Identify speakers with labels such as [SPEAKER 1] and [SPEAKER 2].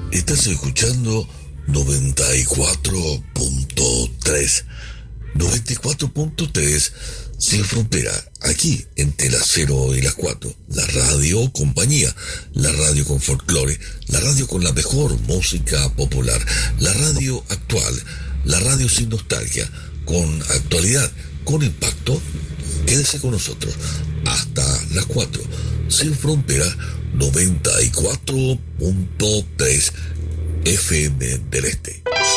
[SPEAKER 1] Estás escuchando 94.3. 94.3 Sin Frontera, aquí entre las 0 y las 4. La radio compañía, la radio con folclore, la radio con la mejor música popular, la radio actual, la radio sin nostalgia, con actualidad, con impacto. Quédese con nosotros hasta las 4. Sin Frontera 94.3 FM del Este.